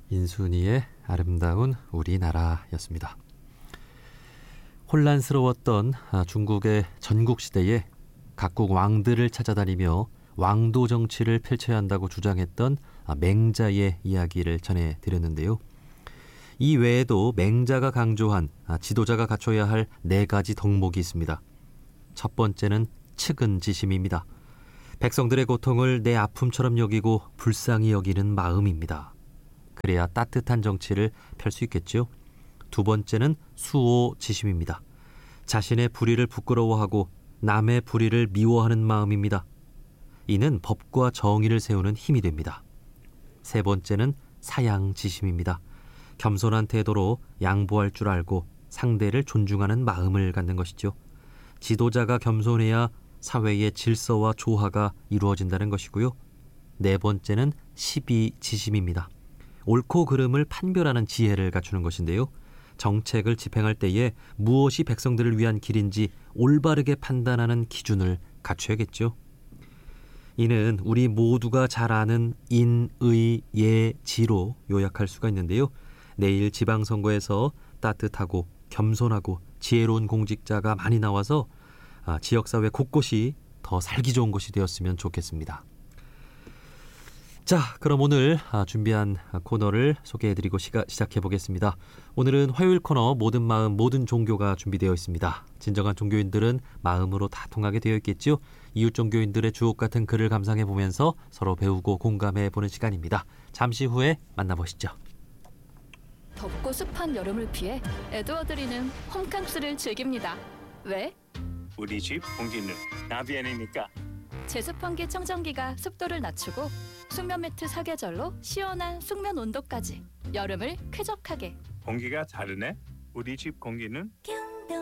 인순이의 아름다운 우리나라였습니다. 혼란스러웠던 중국의 전국시대에 각국 왕들을 찾아다니며 왕도 정치를 펼쳐야 한다고 주장했던 맹자의 이야기를 전해드렸는데요. 이 외에도 맹자가 강조한 지도자가 갖춰야 할 4가지 덕목이 있습니다. 첫 번째는 측은지심입니다. 백성들의 고통을 내 아픔처럼 여기고 불쌍히 여기는 마음입니다. 그래야 따뜻한 정치를 펼 수 있겠죠. 두 번째는 수호지심입니다. 자신의 불의를 부끄러워하고 남의 불의를 미워하는 마음입니다. 이는 법과 정의를 세우는 힘이 됩니다. 세 번째는 사양지심입니다. 겸손한 태도로 양보할 줄 알고 상대를 존중하는 마음을 갖는 것이죠. 지도자가 겸손해야 사회의 질서와 조화가 이루어진다는 것이고요. 네 번째는 시비지심입니다. 옳고 그름을 판별하는 지혜를 갖추는 것인데요. 정책을 집행할 때에 무엇이 백성들을 위한 길인지 올바르게 판단하는 기준을 갖춰야겠죠. 이는 우리 모두가 잘 아는 인의 예지로 요약할 수가 있는데요. 내일 지방선거에서 따뜻하고 겸손하고 지혜로운 공직자가 많이 나와서 지역사회 곳곳이 더 살기 좋은 곳이 되었으면 좋겠습니다. 자, 그럼 오늘 준비한 코너를 소개해드리고 시작해보겠습니다. 오늘은 화요일 코너 모든 마음 모든 종교가 준비되어 있습니다. 진정한 종교인들은 마음으로 다 통하게 되어 있겠죠. 이웃 종교인들의 주옥 같은 글을 감상해보면서 서로 배우고 공감해보는 시간입니다. 잠시 후에 만나보시죠. 덥고 습한 여름을 피해 에드워드리는 홈캉스를 즐깁니다. 왜? 우리 집 공기는 나비엔이니까. 제습 환기 청정기가 습도를 낮추고 숙면 매트 사계절로 시원한 숙면 온도까지 여름을 쾌적하게. 공기가 다르네. 우리 집 공기는